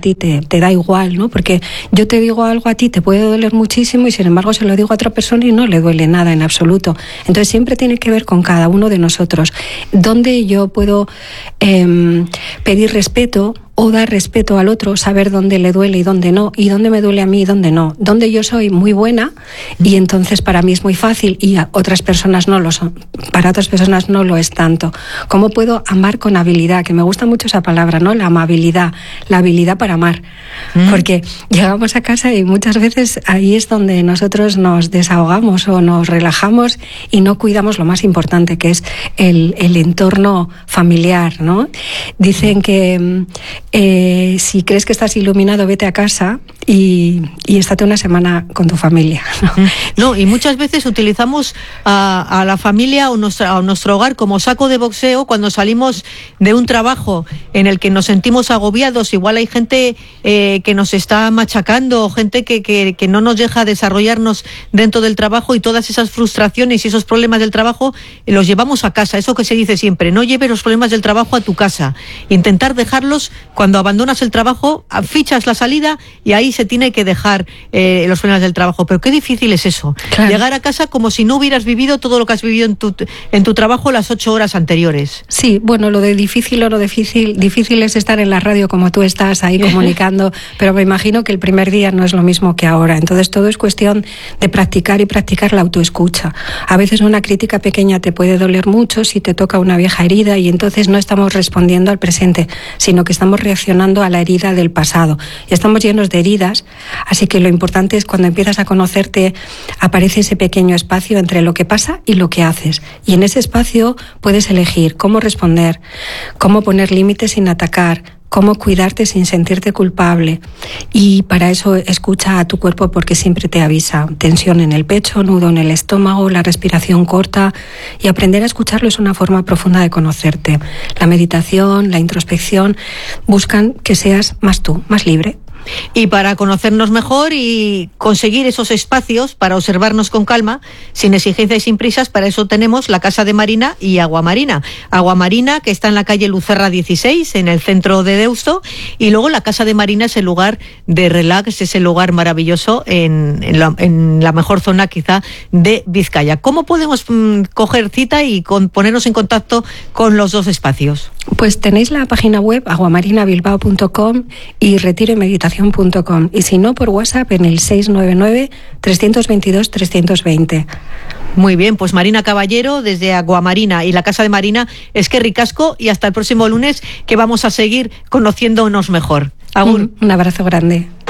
ti te da igual, ¿no? Porque yo te digo algo a ti, te puede doler muchísimo y sin embargo se lo digo a otra persona y no le duele nada en absoluto. Entonces siempre tiene que ver con cada uno de nosotros. ¿Dónde yo puedo pedir respeto o dar respeto al otro, saber dónde le duele y dónde no, y dónde me duele a mí y dónde no, dónde yo soy muy buena y entonces para mí es muy fácil y a otras personas no lo son, para otras personas no lo es tanto? ¿Cómo puedo amar con habilidad? Que me gusta mucho esa palabra, ¿no? La amabilidad, la habilidad para amar, porque llegamos a casa y muchas veces ahí es donde nosotros nos desahogamos o nos relajamos y no cuidamos lo más importante, que es el entorno familiar, ¿no? Dicen que si crees que estás iluminado, vete a casa y estate una semana con tu familia, ¿no? No, y muchas veces utilizamos a la familia o a nuestro hogar como saco de boxeo cuando salimos de un trabajo en el que nos sentimos agobiados. Igual hay gente que nos está machacando, gente que no nos deja desarrollarnos dentro del trabajo, y todas esas frustraciones y esos problemas del trabajo los llevamos a casa. Eso que se dice siempre, no lleves los problemas del trabajo a tu casa. Intentar dejarlos cuando abandonas el trabajo, fichas la salida y ahí se tiene que dejar los problemas del trabajo. Pero qué difícil es eso. Claro. Llegar a casa como si no hubieras vivido todo lo que has vivido en tu trabajo las 8 horas anteriores. Sí, bueno, lo difícil es estar en la radio como tú estás ahí comunicando, pero me imagino que el primer día no es lo mismo que ahora. Entonces todo es cuestión de practicar y practicar la autoescucha. A veces una crítica pequeña te puede doler mucho si te toca una vieja herida y entonces no estamos respondiendo al presente, sino que estamos reaccionando a la herida del pasado. Y estamos llenos de heridas, así que lo importante es cuando empiezas a conocerte, aparece ese pequeño espacio entre lo que pasa y lo que haces. Y en ese espacio puedes elegir cómo responder, cómo poner límites sin atacar, cómo cuidarte sin sentirte culpable. Y para eso escucha a tu cuerpo, porque siempre te avisa. Tensión en el pecho, nudo en el estómago, la respiración corta. Y aprender a escucharlo es una forma profunda de conocerte. La meditación, la introspección buscan que seas más tú, más libre. Y para conocernos mejor y conseguir esos espacios para observarnos con calma, sin exigencia y sin prisas, para eso tenemos la Casa de Marina y Agua Marina. Agua Marina, que está en la calle Lucerra 16, en el centro de Deusto, y luego la Casa de Marina es el lugar de relax, es el lugar maravilloso en la mejor zona quizá de Vizcaya. ¿Cómo podemos coger cita y ponernos en contacto con los 2 espacios? Pues tenéis la página web aguamarinabilbao.com y retiroymeditación.com, y si no, por WhatsApp en el 699-322-320. Muy bien, pues Marina Caballero desde Aguamarina y la Casa de Marina, es que ricasco, y hasta el próximo lunes, que vamos a seguir conociéndonos mejor. Agur. Un abrazo grande.